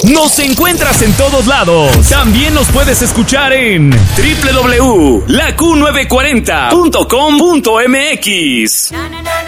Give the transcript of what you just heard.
Nos encuentras en todos lados. También nos puedes escuchar en www.laQ940.com.mx.